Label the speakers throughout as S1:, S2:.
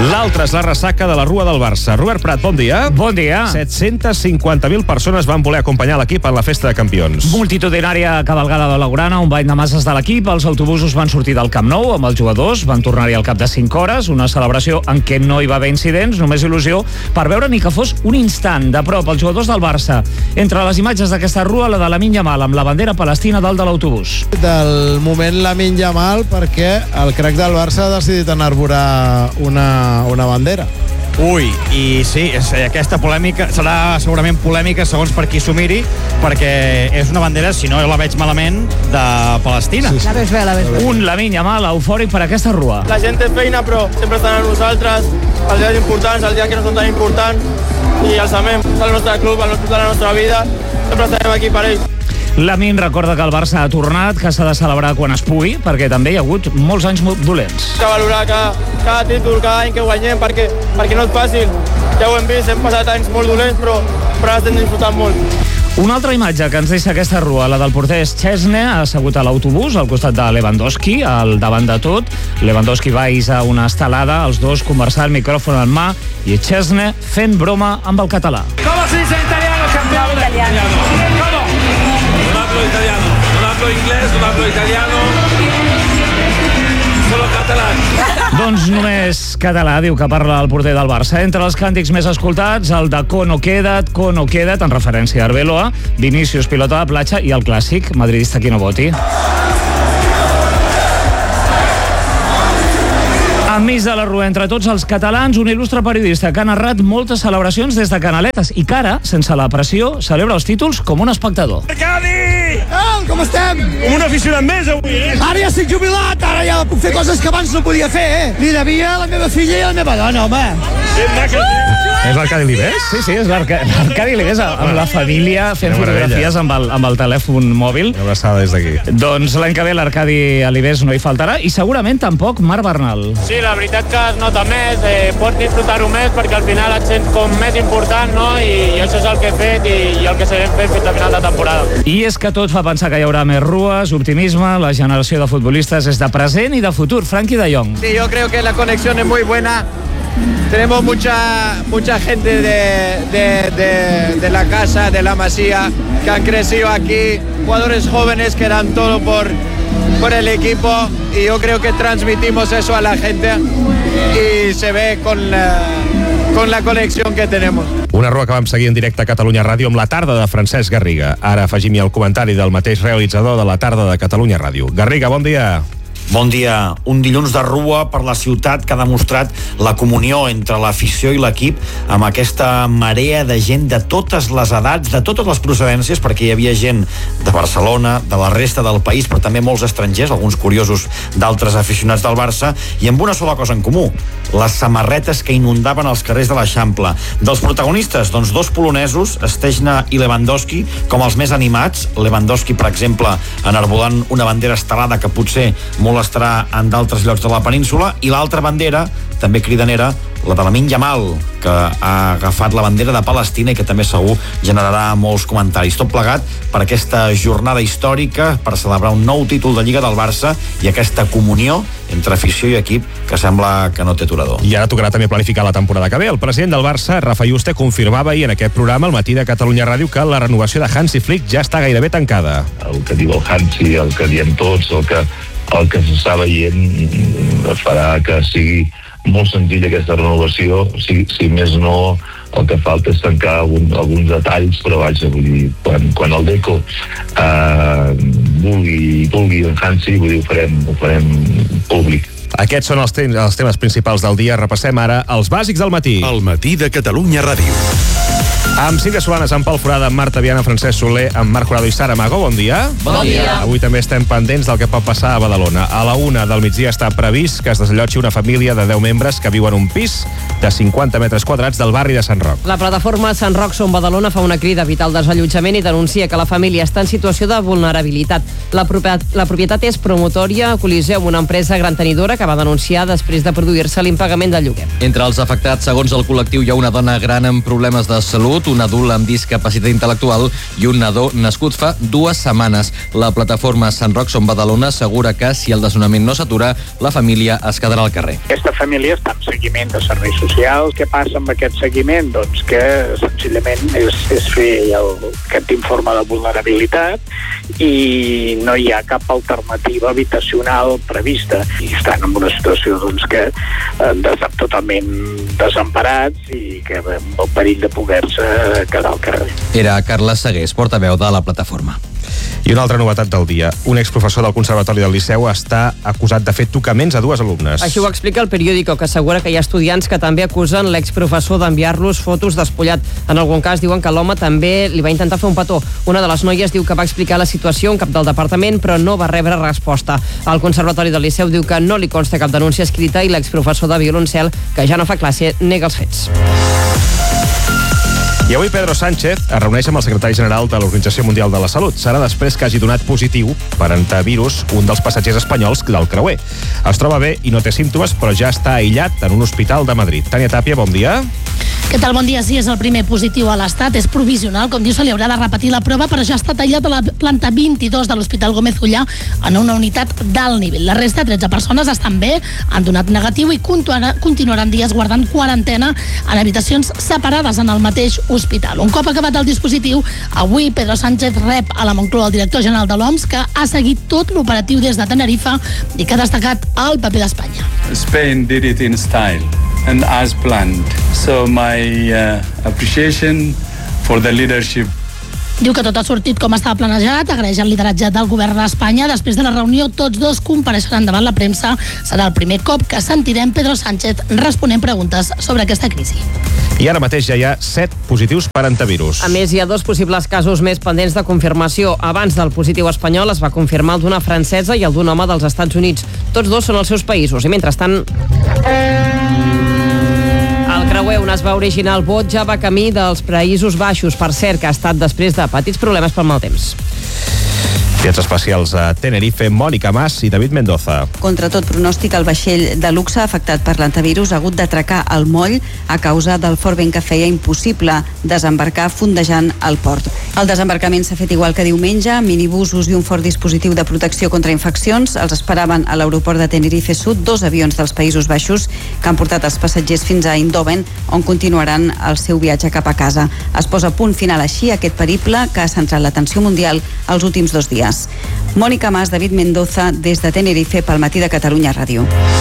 S1: L'altre és la ressaca de la Rua del Barça. Robert Prat, bon dia.
S2: Bon dia.
S1: 750.000 persones van voler acompanyar l'equip en la festa de campions.
S2: Multitudinària cavalgada blaugrana, un bany de masses de l'equip. Els autobusos van sortir del Camp Nou amb els jugadors, van tornar-hi al cap de 5 hores, una celebració en què no hi va haver incidents, només il·lusió per veure ni que fos un instant de prop els jugadors del Barça. Entre les imatges d'aquesta rua, la de Lamine Yamal amb la bandera palestina dalt de l'autobús.
S3: Del moment Lamine Yamal, perquè el crac del Barça ha decidit enarborar una bandera.
S4: Ui, i sí, aquesta polèmica serà segurament polèmica segons per qui s'ho miri, perquè és una bandera, si no la veig malament, de Palestina.
S5: La veus bé, la veus bé.
S2: Un Lamine Yamal eufòric per aquesta rua.
S6: La gent té feina, però sempre estan amb nosaltres, els dies importants, els dies que no són tan importants, i els amem. El nostre club, el nostre club de la nostra vida, sempre estarem aquí per ells.
S2: Lamine recorda que el Barça ha tornat, que s'ha de celebrar quan es pugui, perquè també hi ha hagut molts anys dolents.
S6: Cal valorar cada títol, cada any que guanyem, perquè no és fàcil. Ja ho hem vist, hem passat anys molt dolents, però ara estem disfrutant molt.
S2: Una altra imatge que ens deixa aquesta rua, la del porter Szczesny, assegut a l'autobús al costat de Lewandowski, al davant de tot. Lewandowski va a una estelada, els dos conversant, micròfon en mà, i Szczesny fent broma amb el català.
S7: ¿Cómo se dice en italiano, campeón? ¿Cómo? No hablo italiano, no hablo inglés, no hablo italiano, solo catalán.
S2: Doncs només català, diu que parla el porter del Barça. Entre els càntics més escoltats, el de Cono queda't, en referència a Arbeloa, Vinícius, pilota de platja, i el clàssic, madridista qui no voti. Enmig de la rua, entre tots els catalans, un il·lustre periodista que ha narrat moltes celebracions des de Canaletes i que ara, sense la pressió, celebra els títols com un espectador.
S8: Arcadi! Com estem? Com un aficionat més, avui, Ara ja estic jubilat, ara ja puc fer coses que abans no podia fer, Li devia la meva filla i la meva dona, home.
S1: És l'Arcadi Libés?
S2: Sí, és l'Arcadi Libés amb la família fent fotografies amb el telèfon mòbil.
S1: Una abraçada des d'aquí.
S2: Doncs l'any que ve l'Arcadi Libés no hi faltarà i segurament tampoc Marc Bernal.
S6: Sí, la veritat que es nota més, pots disfrutar-ho més perquè al final et sents com més important, no? I això és el que he fet i el que seguirem fent fins a final de temporada.
S2: I és que tot fa pensar que hi haurà més rues, optimisme, la generació de futbolistes és de present i de futur. Frenkie de Jong.
S6: Sí, yo creo que la conexión es muy buena. Tenemos mucha gente de la casa, de la Masía, que han crecido aquí, jugadores jóvenes que dan todo por el equipo, y yo creo que transmitimos eso a la gente y se ve con la conexión que tenemos.
S1: Una rua que vam seguir en directe a Catalunya Ràdio amb la tarda de Francesc Garriga. Ara afegim-hi el comentari del mateix realitzador de la tarda de Catalunya Ràdio. Garriga, bon dia.
S9: Bon dia. Un dilluns de rua per la ciutat que ha demostrat la comunió entre l'afició i l'equip amb aquesta marea de gent de totes les edats, de totes les procedències, perquè hi havia gent de Barcelona, de la resta del país, però també molts estrangers, alguns curiosos d'altres aficionats del Barça, i amb una sola cosa en comú, les samarretes que inundaven els carrers de l'Eixample. Dels protagonistes, doncs dos polonesos, Szczesny i Lewandowski, com els més animats. Lewandowski, per exemple, enarbolant una bandera estelada que potser molestarà en d'altres llocs de la península, i l'altra bandera, també cridanera, la de Lamine Yamal, que ha agafat la bandera de Palestina i que també segur generarà molts comentaris. Tot plegat per aquesta jornada històrica, per celebrar un nou títol de Lliga del Barça i aquesta comunió entre afició i equip que sembla que no té aturador.
S1: I ara tocarà també planificar la temporada que ve. El president del Barça, Rafa Yuste, confirmava ahir en aquest programa, al matí de Catalunya Ràdio, que la renovació de Hansi Flick ja està gairebé tancada.
S10: El que diu el Hansi, el que diem tots, el que s'està veient farà que sigui molt senzilla aquesta renovació, si més no el que falta és tancar alguns detalls, però vaja, vull dir, quan el Deco vulgui en Hansi, vull dir, ho farem públic.
S1: Aquests són els temes principals del dia. Repassem ara els bàsics del matí.
S11: El matí de Catalunya Ràdio.
S1: Amb Sílvia Solanes, amb Pol Forada, amb Marta Viana, Francesc Soler, amb Marc Jurado i Sara Magó. Bon dia.
S5: Bon dia.
S1: Avui també estem pendents del que pot passar a Badalona. A la 1 del migdia està previst que es desallotgi una família de 10 membres que viuen en un pis de 50 metres quadrats del barri de Sant Roc.
S5: La plataforma Sant Roc Som Badalona fa una crida a evitar el desallotjament i denuncia que la família està en situació de vulnerabilitat. La propietat és promotòria Coliseu, una empresa gran tenidora que va denunciar després de produir-se l'impagament del lloguer.
S12: Entre els afectats, segons el col·lectiu, hi ha una dona gran amb problemes de salut. detingut un adult amb discapacitat intel·lectual i un nadó nascut fa 2 setmanes. La plataforma Sant Roc Som Badalona assegura que si el desnonament no s'atura, la família es quedarà al carrer.
S13: Aquesta família està en seguiment de serveis socials. Què passa amb aquest seguiment? Doncs que senzillament és fer aquest informe de vulnerabilitat i no hi ha cap alternativa habitacional prevista. I estan en una situació que estan totalment desemparats i que amb el perill de poder-se quedar al carrer.
S12: Era Carles Segués, portaveu de la plataforma.
S1: I una altra novetat del dia. Un exprofessor del Conservatori del Liceu està acusat de fer tocaments a 2 alumnes.
S5: Així ho explica el periòdico, que assegura que hi ha estudiants que també acusen l'exprofessor d'enviar-los fotos despullat. En algun cas diuen que l'home també li va intentar fer un petó. Una de les noies diu que va explicar la situació a un cap del departament, però no va rebre resposta. El Conservatori del Liceu diu que no li consta cap denúncia escrita i l'exprofessor de violoncel, que ja no fa classe, nega els fets.
S1: I avui Pedro Sánchez es reuneix amb el secretari general de l'Organització Mundial de la Salut. Serà després que hagi donat positiu per antivirus un dels passatgers espanyols del creuer. Es troba bé i no té símptomes, però ja està aïllat en un hospital de Madrid. Tània Tàpia, bon dia.
S14: Què tal? Bon dia. Sí, és el primer positiu a l'Estat. És provisional, com diu, se li haurà de repetir la prova, però ja ha estat aïllat a la planta 22 de l'Hospital Gómez Ullà en una unitat d'alt nivell. La resta, 13 persones, estan bé, han donat negatiu i continuaran dies guardant quarantena en habitacions separades en el mateix hospital. Un cop acabat el dispositiu, avui Pedro Sánchez rep a la Moncloa el director general de l'OMS, que ha seguit tot l'operatiu des de Tenerife i que ha destacat el paper d'Espanya.
S15: Spain did it in style and as planned. So my appreciation for the leadership.
S14: Diu que tot ha sortit com estava planejat, agraeix el lideratge del govern d'Espanya. Després de la reunió, tots dos compareixeran davant la premsa. Serà el primer cop que sentirem Pedro Sánchez responent preguntes sobre aquesta crisi.
S1: I ara mateix ja hi ha 7 positius per antivirus.
S5: A més, hi ha 2 possibles casos més pendents de confirmació. Abans del positiu espanyol es va confirmar el d'una francesa i el d'un home dels Estats Units. Tots dos són als seus països i, mentrestant, el creuer on es va originar el vot ja va camí dels Països Baixos. Per cert, que ha estat després de petits problemes pel mal temps.
S1: Viatges especials a Tenerife, Mònica Mas i David Mendoza.
S16: Contra tot pronòstic, el vaixell de luxe afectat per l'antivirus ha hagut d'atracar al moll a causa del fort vent que feia impossible desembarcar fondejant el port. El desembarcament s'ha fet igual que diumenge, minibusos i un fort dispositiu de protecció contra infeccions. Els esperaven a l'aeroport de Tenerife Sud 2 avions dels Països Baixos que han portat els passatgers fins a Eindhoven, on continuaran el seu viatge cap a casa. Es posa punt final així aquest periple que ha centrat l'atenció mundial els últims 2 dies. Mònica Mas, David Mendoza, des de Tenerife pel Matí de Catalunya Ràdio.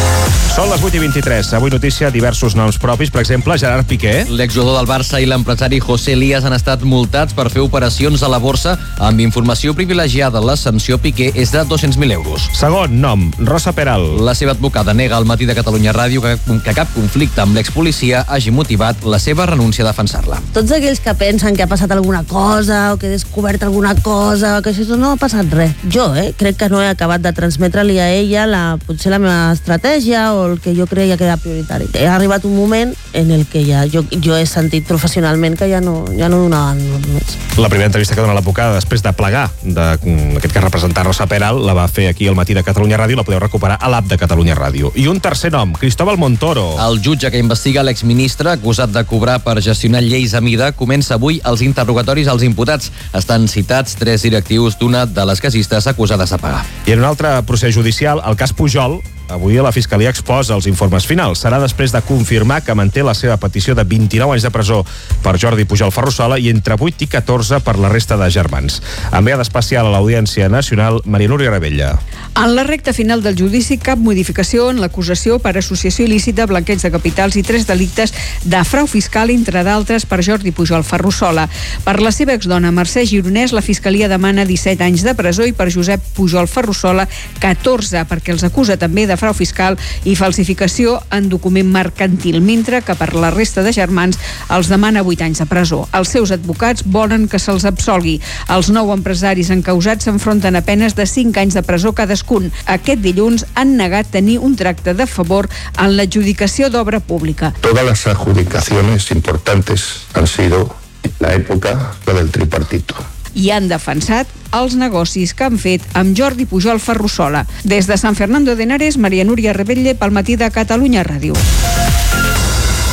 S1: Són les 8:23. Avui notícia, diversos noms propis. Per exemple, Gerard Piqué.
S12: L'exjugador del Barça i l'empresari José Elías han estat multats per fer operacions a la borsa amb informació privilegiada. La sanció Piqué és de 200.000 euros.
S1: Segon nom, Rosa Peral.
S12: La seva advocada nega al Matí de Catalunya Ràdio que cap conflicte amb l'expolicia hagi motivat la seva renúncia a defensar-la.
S17: Tots aquells que pensen que ha passat alguna cosa o que he descobert alguna cosa o que això no ha passat res. Jo crec que no he acabat de transmetre-li a ella potser la meva estratègia o el que jo creia que era prioritari. Ha arribat un moment en el que ja jo he sentit professionalment que ja no donaven més.
S1: La primera entrevista que dona l'advocada després de plegar, en aquest cas representar Rosa Peral, la va fer aquí al Matí de Catalunya Ràdio, la podeu recuperar a l'app de Catalunya Ràdio. I un tercer nom, Cristóbal Montoro.
S12: El jutge que investiga l'exministre acusat de cobrar per gestionar lleis a mida comença avui els interrogatoris als imputats. Estan citats 3 directius d'una de les casistes acusades de pagar.
S1: I en un altre procés judicial, el cas Pujol, avui la Fiscalia exposa els informes finals. Serà després de confirmar que manté la seva petició de 29 anys de presó per Jordi Pujol Ferrusola i entre 8 i 14 per la resta de germans. Enviada especial a l'Audiència Nacional, Maria Núria Rebella.
S18: En la recta final del judici, cap modificació en l'acusació per associació il·lícita, blanqueig de capitals i 3 delictes de frau fiscal, entre d'altres, per Jordi Pujol Ferrusola. Per la seva exdona Mercè Gironès, la Fiscalia demana 17 anys de presó i per Josep Pujol Ferrusola 14, perquè els acusa també de frau fiscal i falsificació en document mercantil, mentre que per la resta de germans els demana 8 anys de presó. Els seus advocats volen que se'ls absolgui. Els 9 empresaris encausats s'enfronten a penes de 5 anys de presó cadascun. Aquest dilluns han negat tenir un tracte de favor en l'adjudicació d'obra pública.
S19: Todas las adjudicaciones importantes han sido en la época del tripartito.
S18: I han defensat els negocis que han fet amb Jordi Pujol Ferrusola. Des de San Fernando de Henares, Maria Núria Rebelle pel Matí de Catalunya Ràdio.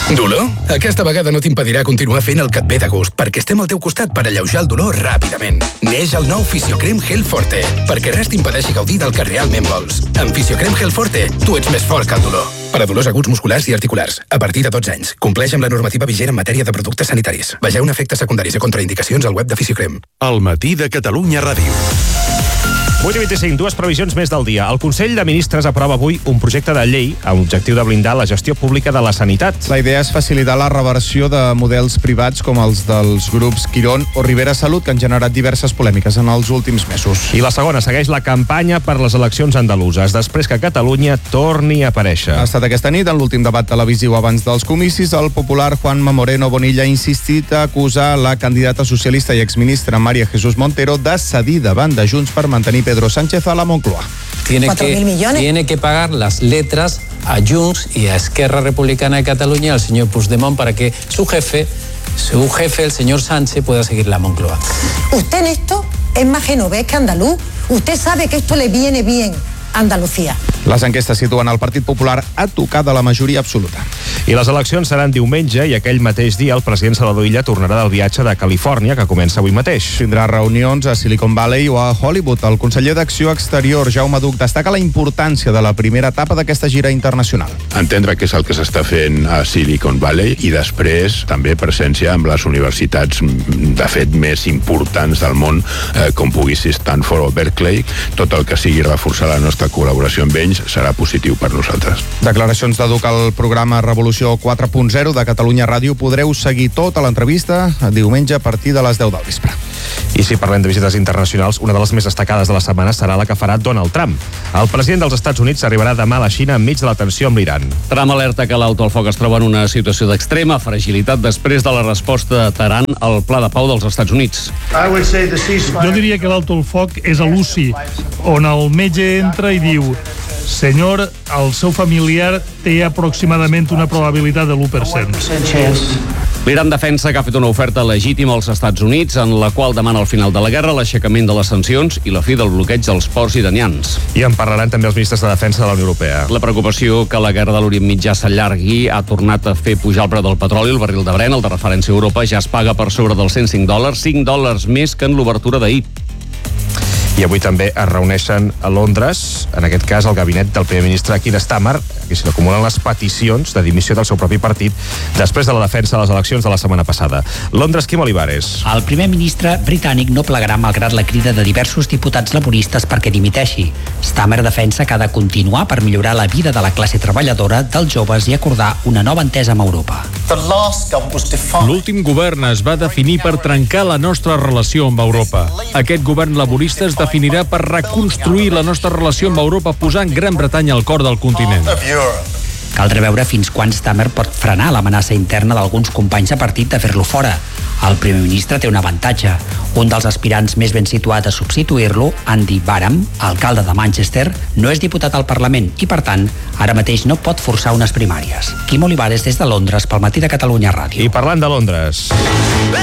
S20: Dolor? Aquesta vegada no t'impedirà continuar fent el que et ve de gust, perquè estem al teu costat per alleujar el dolor ràpidament. Neix el nou Fisiocrem Gel Forte, perquè res t'impedeixi gaudir del que realment vols. Amb Fisiocrem Gel Forte, tu ets més fort que el dolor. Per a dolors aguts musculars i articulars, a partir de 12 anys. Compleix amb la normativa vigent en matèria de productes sanitaris. Vegeu efectes secundaris i contraindicacions al web de Fisiocrem.
S11: El matí de Catalunya Ràdio.
S1: 8:25, dues previsions més del dia. El Consell de Ministres aprova avui un projecte de llei amb l'objectiu de blindar la gestió pública de la sanitat.
S21: La idea és facilitar la reversió de models privats com els dels grups Quirón o Rivera Salut, que han generat diverses polèmiques en els últims mesos.
S1: I la segona segueix la campanya per les eleccions andaluses, després que Catalunya torni a aparèixer.
S21: Ha estat aquesta nit, en l'últim debat televisiu abans dels comicis, el popular Juanma Moreno Bonilla ha insistit a acusar la candidata socialista i exministra María Jesús Montero de cedir davant de Junts per mantenir Pedro Sánchez a la Moncloa.
S22: Tiene que pagar las letras a Junts y a Esquerra Republicana de Cataluña, al señor Puigdemont, para que su jefe, el señor Sánchez, pueda seguir la Moncloa.
S23: Usted en esto es más genovés que andaluz. Usted sabe que esto le viene bien a Andalucía.
S21: Les enquestes situen el Partit Popular a tocar de la majoria absoluta.
S1: I les eleccions seran diumenge i aquell mateix dia el president Salvador Illa tornarà del viatge de Califòrnia, que comença avui mateix.
S21: Tindrà reunions a Silicon Valley o a Hollywood. El conseller d'Acció Exterior, Jaume Duch, destaca la importància de la primera etapa d'aquesta gira internacional.
S24: Entendre què és el que s'està fent a Silicon Valley i després també presència amb les universitats de fet més importants del món, com pugui ser Stanford o Berkeley. Tot el que sigui reforçar la nostra col·laboració amb ells serà positiu per nosaltres.
S21: Declaracions de Duch al programa Revolució 4.0 de Catalunya Ràdio. Podreu seguir tota l'entrevista diumenge a partir de les 10 del vespre.
S1: I si parlem de visites internacionals, una de les més destacades de la setmana serà la que farà Donald Trump. El president dels Estats Units arribarà demà a la Xina enmig de la tensió amb l'Iran.
S25: Trump alerta que l'alto al foc es troba en una situació d'extrema fragilitat després de la resposta de Teheran al pla de pau dels Estats Units.
S26: Jo diria que l'alto al foc és a l'UCI, on el metge entra i diu: senyor, el seu familiar té aproximadament una probabilitat de l'1%.
S25: L'Iran defensa que ha fet una oferta legítima als Estats Units en la qual demana el final de la guerra, l'aixecament de les sancions i la fi del bloqueig dels ports iranians.
S1: I en parlaran també els ministres de Defensa de la Unió Europea.
S25: La preocupació que la guerra de l'Orient Mitjà s'allargui ha tornat a fer pujar el preu del petroli. El barril de Brent, el de referència a Europa, ja es paga per sobre dels $105, $5 més que en l'obertura d'ahir.
S1: I avui també es reuneixen a Londres, en aquest cas el gabinet del primer ministre Keir Starmer, que s'hi acumulen les peticions de dimissió del seu propi partit després de la defensa de les eleccions de la setmana passada. Londres, Quim Olivares.
S27: El primer ministre britànic no plegarà malgrat la crida de diversos diputats laboristes perquè dimiteixi. Starmer defensa que ha de continuar per millorar la vida de la classe treballadora, dels joves i acordar una nova entesa amb Europa.
S28: L'últim govern es va definir per trencar la nostra relació amb Europa. Aquest govern laborista es definirà per reconstruir la nostra relació amb Europa posant Gran Bretanya al cor del continent.
S27: Caldrà veure fins quan Starmer pot frenar l'amenaça interna d'alguns companys de partit de fer-lo fora. El primer ministre té un avantatge. Un dels aspirants més ben situat a substituir-lo, Andy Barham, alcalde de Manchester, no és diputat al Parlament i, per tant, ara mateix no pot forçar unes primàries. Quim Olivares des de Londres pel Matí de Catalunya Ràdio.
S1: I parlant de Londres...